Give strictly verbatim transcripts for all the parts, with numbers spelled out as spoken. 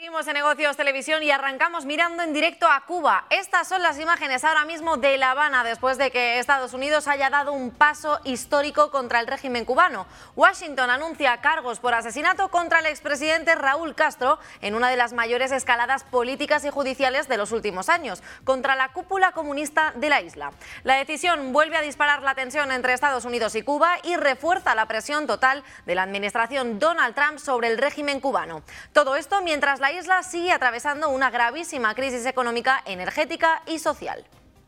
Seguimos en Negocios Televisión y arrancamos mirando en directo a Cuba. Estas son las imágenes ahora mismo de La Habana después de que Estados Unidos haya dado un paso histórico contra el régimen cubano. Washington anuncia cargos por asesinato contra el expresidente Raúl Castro en una de las mayores escaladas políticas y judiciales de los últimos años, contra la cúpula comunista de la isla. La decisión vuelve a disparar la tensión entre Estados Unidos y Cuba y refuerza la presión total de la administración Donald Trump sobre el régimen cubano. Todo esto mientras la La isla sigue atravesando una gravísima crisis económica, energética y social.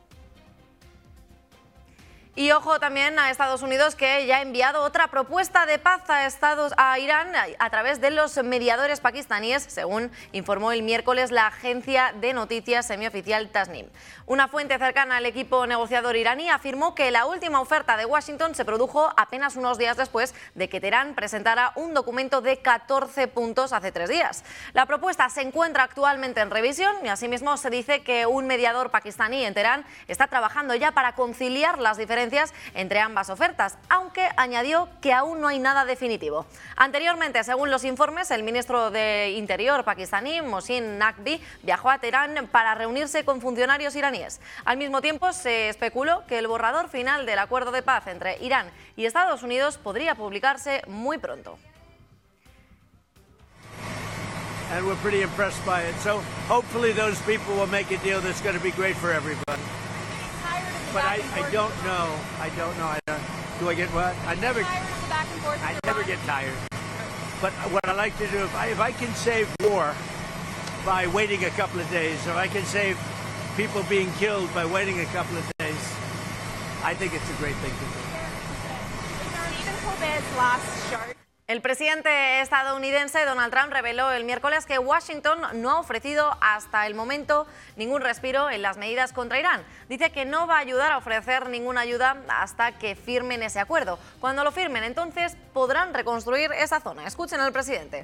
Y ojo también a Estados Unidos, que ya ha enviado otra propuesta de paz a, Estados, a Irán a través de los mediadores pakistaníes, según informó el miércoles la agencia de noticias semioficial Tasnim. Una fuente cercana al equipo negociador iraní afirmó que la última oferta de Washington se produjo apenas unos días después de que Teherán presentara un documento de catorce puntos hace tres días. La propuesta se encuentra actualmente en revisión y asimismo se dice que un mediador pakistaní en Teherán está trabajando ya para conciliar las diferencias entre ambas ofertas, aunque añadió que aún no hay nada definitivo. Anteriormente, según los informes, el ministro de Interior pakistaní, Mohsin Naqvi, viajó a Teherán para reunirse con funcionarios iraníes. Al mismo tiempo, se especuló que el borrador final del acuerdo de paz entre Irán y Estados Unidos podría publicarse muy pronto. And we're pretty impressed by it. So hopefully those people will make a deal that's going to be great for everybody. But I, I don't know. I don't know. I don't, do I get what? I never. I never get tired. But what I like to do, if I, if I can save war by waiting a couple of days, if I can save people being killed by waiting a couple of days, I think it's a great thing to do. Stephen Colbert's last chart. El presidente estadounidense Donald Trump reveló el miércoles que Washington no ha ofrecido hasta el momento ningún respiro en las medidas contra Irán. Dice que no va a ayudar a ofrecer ninguna ayuda hasta que firmen ese acuerdo. Cuando lo firmen, entonces podrán reconstruir esa zona. Escuchen al presidente.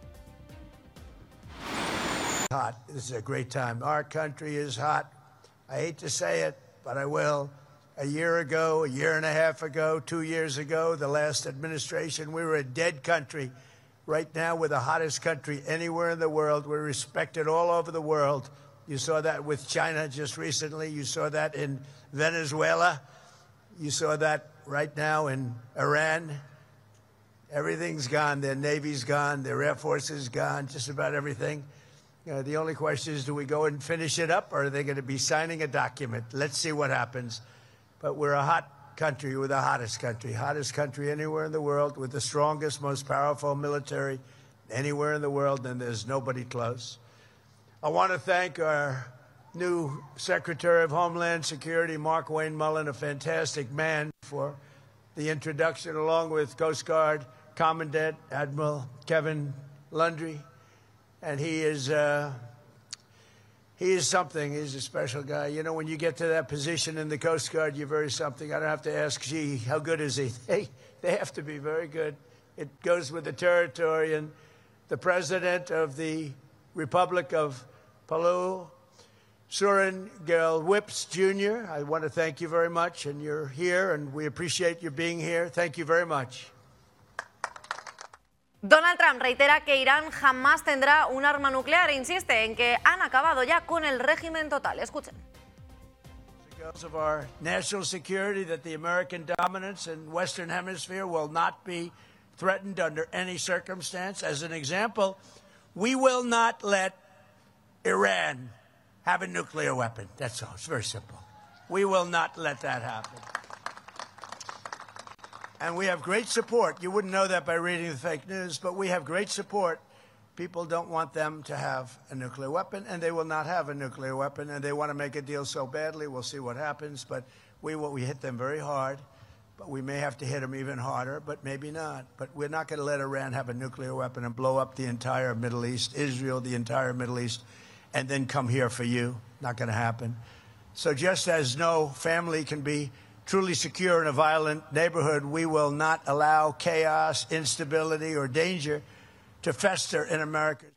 Hot. This is a great time. Our country is hot. I hate to say it, but I will. A year ago, a year and a half ago, two years ago, the last administration, we were a dead country. Right now, we're the hottest country anywhere in the world. We're respected all over the world. You saw that with China just recently. You saw that in Venezuela. You saw that right now in Iran. Everything's gone. Their Navy's gone. Their Air Force is gone. Just about everything. You know, the only question is, do we go and finish it up, or are they going to be signing a document? Let's see what happens. But we're a hot country. We're the hottest country. Hottest country anywhere in the world, with the strongest, most powerful military anywhere in the world, and there's nobody close. I want to thank our new Secretary of Homeland Security, Mark Wayne Mullen, a fantastic man, for the introduction, along with Coast Guard Commandant Admiral Kevin Lundry. And he is... Uh, He is something. He's a special guy. You know, when you get to that position in the Coast Guard, you're very something. I don't have to ask, gee, how good is he? They, they have to be very good. It goes with the territory. And the president of the Republic of Palau, Surin Gel Whips, Junior, I want to thank you very much. And you're here, and we appreciate your being here. Thank you very much. Donald Trump reitera que Irán jamás tendrá un arma nuclear e insiste en que han acabado ya con el régimen total. Escuchen. Because of our national security, that the American dominance in Western Hemisphere will not be threatened under any circumstance. As an example, we will not let Iran have a nuclear weapon. That's all. It's very simple. We will not let that happen. And we have great support. You wouldn't know that by reading the fake news, but we have great support. People don't want them to have a nuclear weapon, and they will not have a nuclear weapon, and they want to make a deal so badly. We'll see what happens, but we will, we hit them very hard, but we may have to hit them even harder, but maybe not. But we're not going to let Iran have a nuclear weapon and blow up the entire Middle East, Israel, the entire Middle East, and then come here for you. Not going to happen. So just as no family can be truly secure in a violent neighborhood, we will not allow chaos, instability, or danger to fester in America.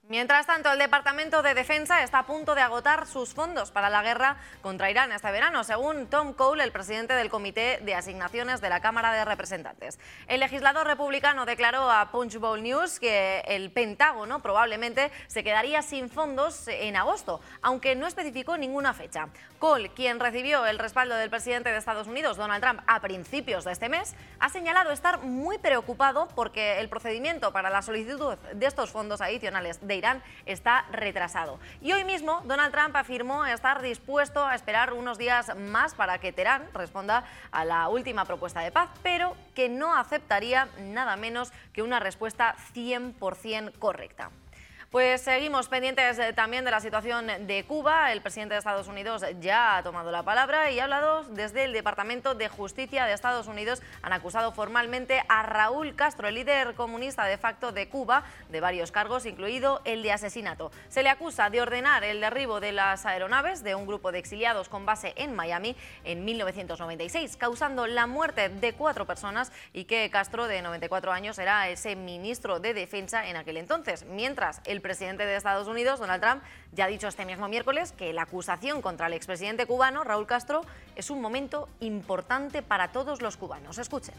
Mientras tanto, el Departamento de Defensa está a punto de agotar sus fondos para la guerra contra Irán este verano, según Tom Cole, el presidente del Comité de Asignaciones de la Cámara de Representantes. El legislador republicano declaró a Punchbowl News que el Pentágono probablemente se quedaría sin fondos en agosto, aunque no especificó ninguna fecha. Cole, quien recibió el respaldo del presidente de Estados Unidos, Donald Trump, a principios de este mes, ha señalado estar muy preocupado porque el procedimiento para la solicitud de estos fondos adicionales de Irán está retrasado. Y hoy mismo Donald Trump afirmó estar dispuesto a esperar unos días más para que Teherán responda a la última propuesta de paz, pero que no aceptaría nada menos que una respuesta cien por cien correcta. Pues seguimos pendientes también de la situación de Cuba. El presidente de Estados Unidos ya ha tomado la palabra y ha hablado desde el Departamento de Justicia de Estados Unidos. Han acusado formalmente a Raúl Castro, el líder comunista de facto de Cuba, de varios cargos, incluido el de asesinato. Se le acusa de ordenar el derribo de las aeronaves de un grupo de exiliados con base en Miami en mil novecientos noventa y seis, causando la muerte de cuatro personas, y que Castro, de noventa y cuatro años, era ese ministro de Defensa en aquel entonces, mientras el El presidente de Estados Unidos, Donald Trump, ya ha dicho este mismo miércoles que la acusación contra el expresidente cubano, Raúl Castro, es un momento importante para todos los cubanos. Escuchen.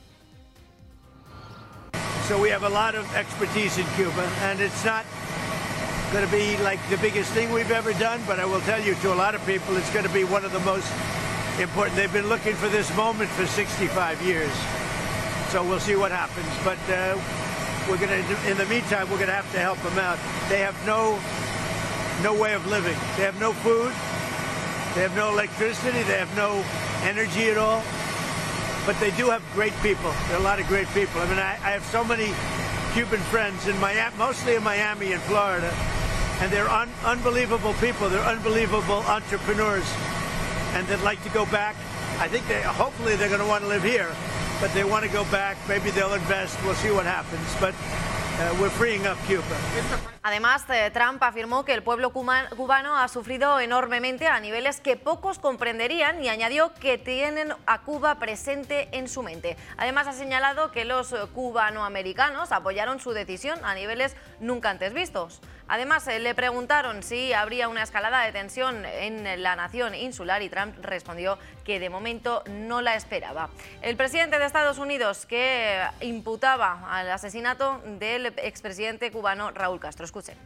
So we have a lot of expertise in Cuba, and it's not going to be like the biggest thing we've ever done, but I will tell you, to a lot of people, it's going to be one of the most important. They've been looking for this moment for sixty-five years, so we'll see what happens. But uh, We're going to, in the meantime, we're going to have to help them out. They have no, no way of living. They have no food. They have no electricity. They have no energy at all. But they do have great people. There are a lot of great people. I mean, I, I have so many Cuban friends in Miami, mostly in Miami and Florida, and they're un, unbelievable people. They're unbelievable entrepreneurs, and they'd like to go back. I think they, hopefully they're going to want to live here, but they want to go back. Maybe they'll invest. We'll see what happens. But uh, we're freeing up Cuba. Además, Trump afirmó que el pueblo cubano ha sufrido enormemente a niveles que pocos comprenderían, y añadió que tienen a Cuba presente en su mente. Además, ha señalado que los cubanoamericanos apoyaron su decisión a niveles nunca antes vistos. Además, le preguntaron si habría una escalada de tensión en la nación insular, y Trump respondió que de momento no la esperaba. El presidente de Estados Unidos, que imputaba al asesinato del expresidente cubano Raúl Castro. Escuchen.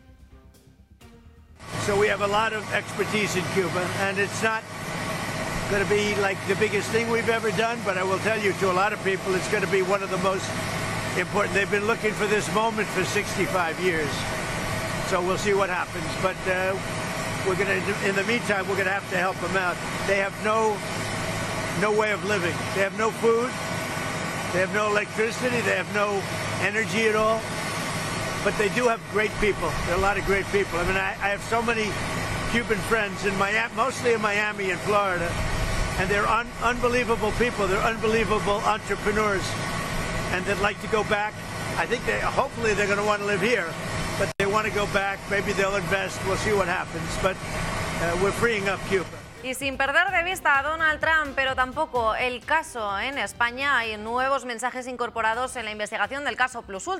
So we have a lot of expertise in Cuba, and it's not going to be like the biggest thing we've ever done, but I will tell you, to a lot of people, it's going to be one of the most important. They've been looking for this moment for sixty-five years. So we'll see what happens. But uh, we're going to, in the meantime, we're going to have to help them out. They have no, no way of living. They have no food. They have no electricity. They have no energy at all. But they do have great people. There are a lot of great people. I mean, I, I have so many Cuban friends in Miami, mostly in Miami and Florida, and they're un, unbelievable people. They're unbelievable entrepreneurs, and they'd like to go back. I think they, hopefully they're going to want to live here, but they want to go back. Maybe they'll invest. We'll see what happens. But uh, we're freeing up Cuba. Y sin perder de vista a Donald Trump, pero tampoco el caso en España, hay nuevos mensajes incorporados en la investigación del caso Plus Ultra.